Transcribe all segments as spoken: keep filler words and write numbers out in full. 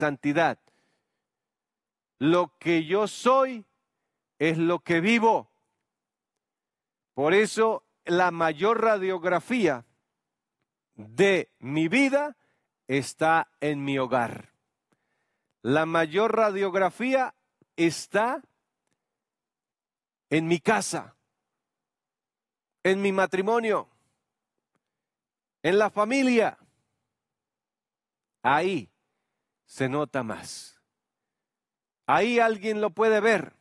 santidad. Lo que yo soy es lo que vivo. Por eso la mayor radiografía de mi vida está en mi hogar. La mayor radiografía está en mi casa, en mi matrimonio, en la familia. Ahí se nota más. Ahí alguien lo puede ver.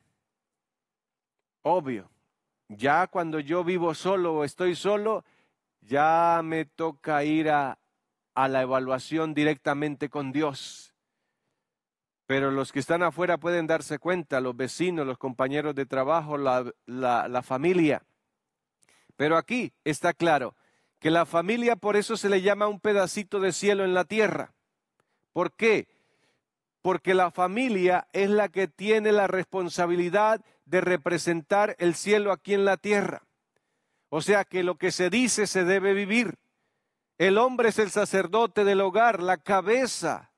Obvio, ya cuando yo vivo solo o estoy solo, ya me toca ir a, a la evaluación directamente con Dios. Pero los que están afuera pueden darse cuenta, los vecinos, los compañeros de trabajo, la, la, la familia. Pero aquí está claro que la familia, por eso se le llama un pedacito de cielo en la tierra. ¿Por qué? Porque la familia es la que tiene la responsabilidad de representar el cielo aquí en la tierra. O sea que lo que se dice se debe vivir. El hombre es el sacerdote del hogar, la cabeza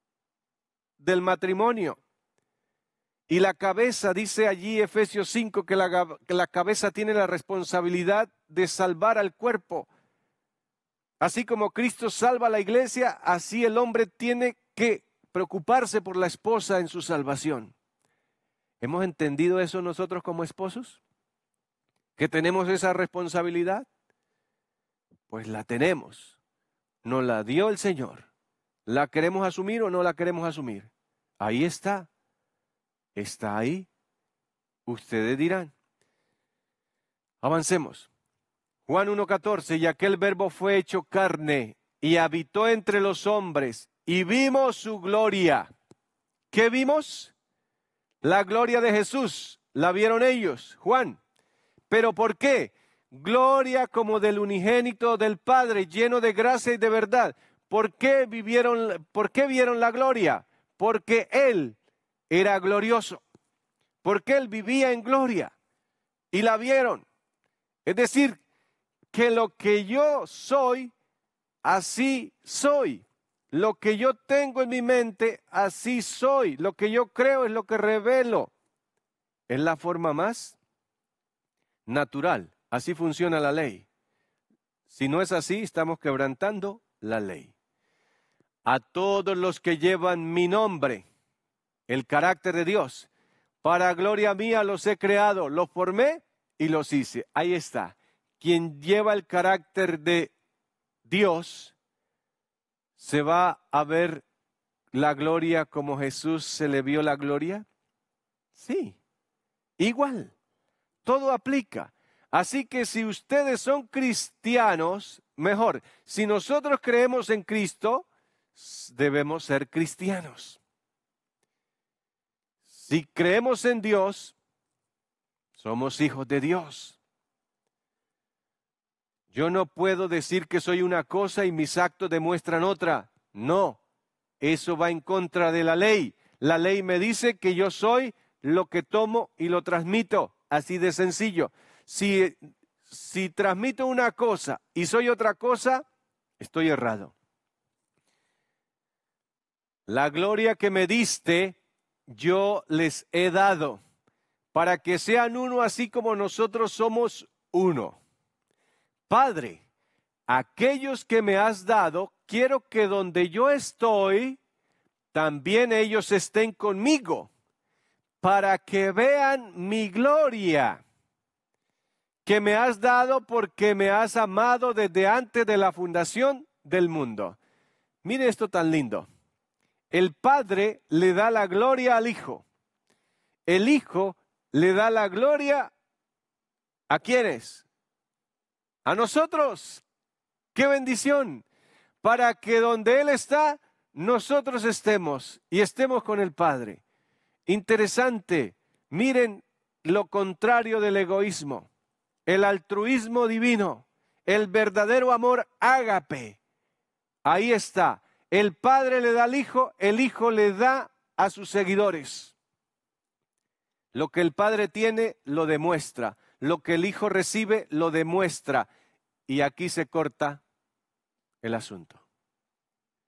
del matrimonio. Y la cabeza, dice allí Efesios cinco, que la, que la cabeza tiene la responsabilidad de salvar al cuerpo. Así como Cristo salva a la iglesia, así el hombre tiene que preocuparse por la esposa en su salvación. ¿Hemos entendido eso nosotros como esposos? ¿Que tenemos esa responsabilidad? Pues la tenemos. Nos la dio el Señor. ¿La queremos asumir o no la queremos asumir? Ahí está. Está ahí. Ustedes dirán. Avancemos. Juan uno catorce, y aquel verbo fue hecho carne y habitó entre los hombres y vimos su gloria. ¿Qué vimos? La gloria de Jesús. La vieron ellos, Juan. ¿Pero por qué? Gloria como del unigénito del Padre, lleno de gracia y de verdad. ¿Por qué vivieron, por qué vieron la gloria? Porque Él era glorioso. Porque Él vivía en gloria. Y la vieron. Es decir, que lo que yo soy, así soy. Lo que yo tengo en mi mente, así soy. Lo que yo creo es lo que revelo. Es la forma más natural. Así funciona la ley. Si no es así, estamos quebrantando la ley. A todos los que llevan mi nombre, el carácter de Dios, para gloria mía los he creado, los formé y los hice. Ahí está. Quien lleva el carácter de Dios, ¿se va a ver la gloria como Jesús se le vio la gloria? Sí, igual. Todo aplica. Así que si ustedes son cristianos, mejor, si nosotros creemos en Cristo, debemos ser cristianos. Si creemos en Dios, somos hijos de Dios. Yo no puedo decir que soy una cosa y mis actos demuestran otra. No, eso va en contra de la ley. La ley me dice que yo soy lo que tomo y lo transmito. Así de sencillo. Si, si transmito una cosa y soy otra cosa, estoy errado. La gloria que me diste, yo les he dado, para que sean uno así como nosotros somos uno. Padre, aquellos que me has dado, quiero que donde yo estoy, también ellos estén conmigo, para que vean mi gloria, que me has dado porque me has amado desde antes de la fundación del mundo. Mire esto tan lindo. El Padre le da la gloria al Hijo. El Hijo le da la gloria ¿a quiénes? A nosotros. ¡Qué bendición! Para que donde Él está, nosotros estemos y estemos con el Padre. Interesante. Miren lo contrario del egoísmo. El altruismo divino. El verdadero amor ágape. Ahí está. El Padre le da al Hijo, el Hijo le da a sus seguidores. Lo que el Padre tiene, lo demuestra. Lo que el Hijo recibe, lo demuestra. Y aquí se corta el asunto.